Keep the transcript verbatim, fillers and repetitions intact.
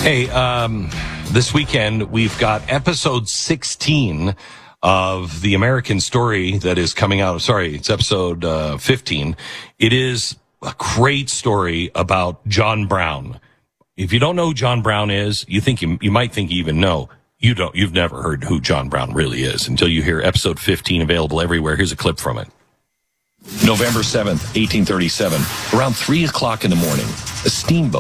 Hey, um, this weekend we've got episode sixteen of The American Story that is coming out. Sorry, it's episode uh, fifteen. It is a great story about John Brown. If you don't know who John Brown is, you think you, you might think you even know. You don't. You've never heard who John Brown really is until you hear episode fifteen, available everywhere. Here's a clip from it. November seventh, eighteen thirty-seven, around three o'clock in the morning, a steamboat